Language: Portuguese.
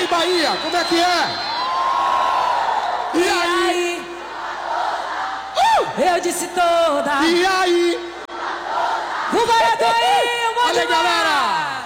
aí, Bahia, como é que é? E aí? Eu disse toda. E aí? O Barato aí, Olha, galera!